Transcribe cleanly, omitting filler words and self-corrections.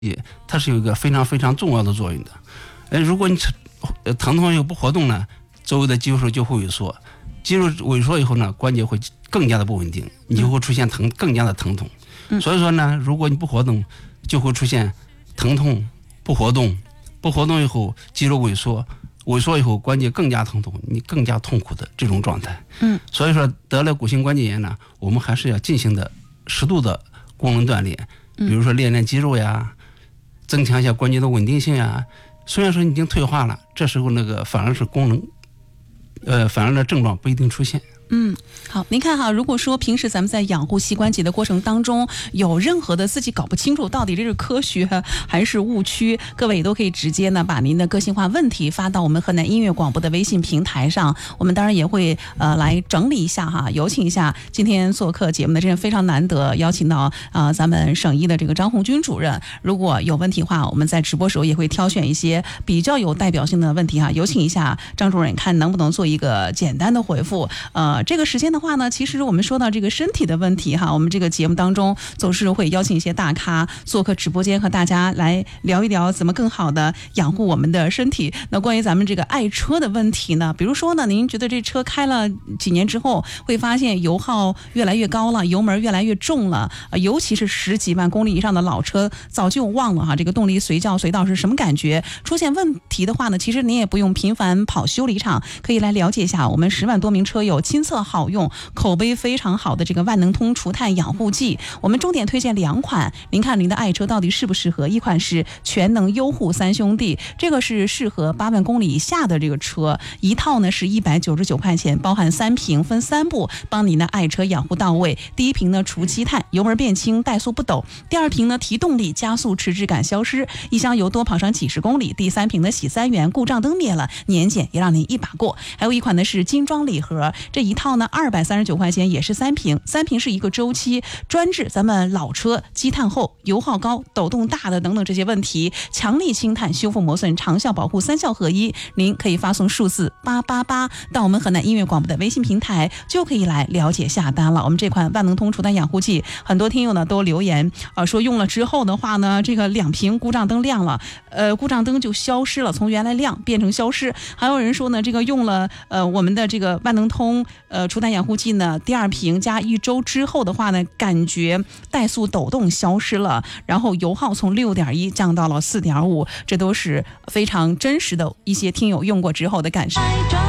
它是有一个非常非常重要的作用的。如果你疼痛又不活动呢，周围的肌肉就会萎缩，肌肉萎缩以后呢，关节会更加的不稳定，你就会出现更加的疼痛。所以说呢，如果你不活动，就会出现疼痛、不活动以后肌肉萎缩以后关节更加疼痛，你更加痛苦的这种状态。所以说得了骨性关节炎呢，我们还是要进行的适度的功能锻炼，比如说练练肌肉呀，增强一下关节的稳定性呀。虽然说已经退化了，这时候反而是反而的症状不一定出现。 好，您看哈，如果说平时咱们在养护膝关节的过程当中，有任何的自己搞不清楚到底这是科学还是误区，各位也都可以直接呢把您的个性化问题发到我们河南音乐广播的微信平台上，我们当然也会来整理一下哈，有请一下今天做客节目的，真是非常难得邀请到咱们省医的这个张红军主任，如果有问题的话，我们在直播时候也会挑选一些比较有代表性的问题哈，有请一下张主任，看能不能做一个简单的回复。这个时间的话呢，其实我们说到这个身体的问题哈，我们这个节目当中总是会邀请一些大咖做客直播间，和大家来聊一聊怎么更好的养护我们的身体。那关于咱们这个爱车的问题呢，比如说呢，您觉得这车开了几年之后，会发现油耗越来越高了，油门越来越重了，尤其是10几万公里以上的老车，早就忘了哈这个动力随叫随到是什么感觉。出现问题的话呢，其实您也不用频繁跑修理厂，可以来了解一下我们10万多名车友亲测好用、口碑非常好的这个万能通除碳养护剂，我们重点推荐2款，您看您的爱车到底适不适合。一款是全能优护3兄弟，这个是适合8万公里以下的这个车，一套呢是199块钱，包含3瓶，分3步帮您的爱车养护到位。第一瓶呢除积碳，油门变轻，怠速不抖；第2瓶呢提动力，加速迟滞感消失，一箱油多跑上几十公里；第3瓶呢洗3元，故障灯灭了，年检也让您一把过。还有一款呢是精装礼盒，这一套呢239块钱，也是3瓶，3瓶是一个周期，专治咱们老车积碳厚、油耗高、抖动大的等等这些问题，强力清碳、修复磨损、长效保护，3效合一。您可以发送数字888到我们河南音乐广播的微信平台，就可以来了解下单了。我们这款万能通除碳养护剂，很多听友呢都留言说用了之后的话呢，这个2瓶故障灯亮了，故障灯就消失了，从原来亮变成消失。还有人说呢，这个用了我们的这个万能通除碳养护剂呢，第2瓶加1周之后的话呢，感觉怠速抖动消失了，然后油耗从6.1降到了4.5，这都是非常真实的一些听友用过之后的感受。